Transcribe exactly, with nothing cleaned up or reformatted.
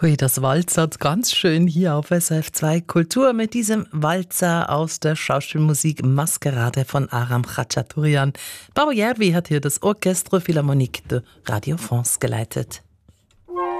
Hui, das walzert ganz schön hier auf S R F zwei Kultur mit diesem Walzer aus der Schauspielmusik Maskerade von Aram Khachaturian. Pau Järvi hat hier das Orchestre Philharmonique de Radio France geleitet.